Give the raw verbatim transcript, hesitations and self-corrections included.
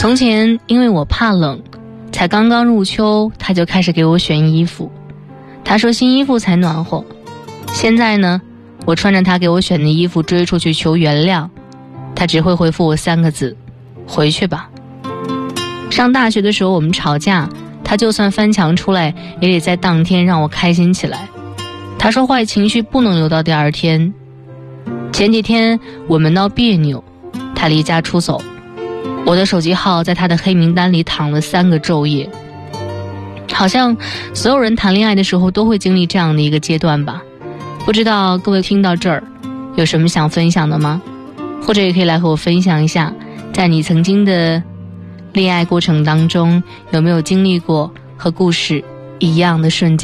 从前因为我怕冷，才刚刚入秋，他就开始给我选衣服。他说新衣服才暖和。现在呢，我穿着他给我选的衣服追出去求原谅，他只会回复我三个字：回去吧。上大学的时候我们吵架，他就算翻墙出来，也得在当天让我开心起来。他说坏情绪不能留到第二天。前几天我们闹别扭，他离家出走，我的手机号在他的黑名单里躺了三个昼夜。好像所有人谈恋爱的时候都会经历这样的一个阶段吧。不知道各位听到这儿有什么想分享的吗？或者也可以来和我分享一下，在你曾经的恋爱过程当中有没有经历过和故事一样的瞬间。